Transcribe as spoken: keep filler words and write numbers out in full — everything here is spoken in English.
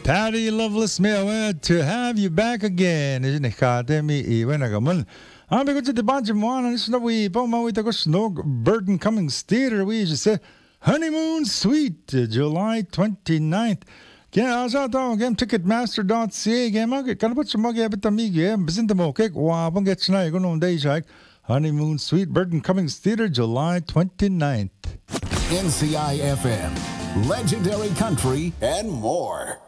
Patty Loveless Mail, to have you back again. Is ni Academy iwan agamun. Ami ko sa dibanche mo ano na we pa mawita ko snog Burton Cummings Theater we just say Honeymoon Suite July twenty-ninth. Kaya asa to game ticketmaster dot c a game mag kan po sa mga abit amigi bisin mo kek wa pang get na ko nung day shak Honeymoon Suite Burton Cummings Theater July twenty-ninth. N C I F M, Legendary Country and more.